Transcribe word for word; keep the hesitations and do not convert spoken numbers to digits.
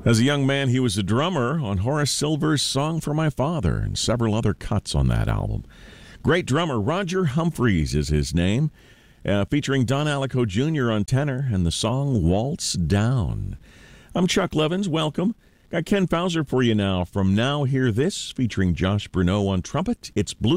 As a young man, he was a drummer on Horace Silver's Song for My Father and several other cuts on that album. Great drummer, Roger Humphreys is his name, uh, featuring Don Allico Junior on tenor and the song Waltz Down. I'm Chuck Levins. Welcome. Got Ken Fauser for you now from Now Hear This, featuring Josh Bruneau on trumpet. It's Blue